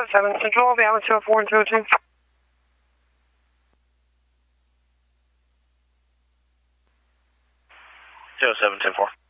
07 Central, I'll be out 204 and 202. 07, 10-4.